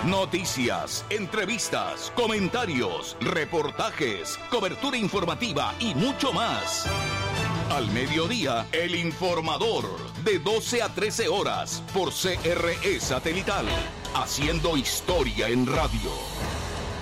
Noticias, entrevistas, comentarios, reportajes, cobertura informativa y mucho más. Al mediodía, El Informador, de 12 a 13 horas, por CRE Satelital, haciendo historia en radio.